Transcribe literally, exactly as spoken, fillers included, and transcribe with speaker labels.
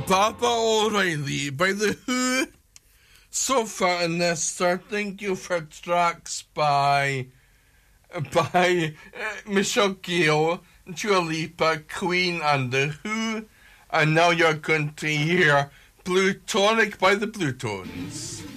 Speaker 1: Baba O'Reilly by The Who. So far in this, sir, thank you for tracks by by uh, Michelle Gill, Dua Lipa, Queen and The Who. And now you're going to hear Blue Tonic by the Blue Tones.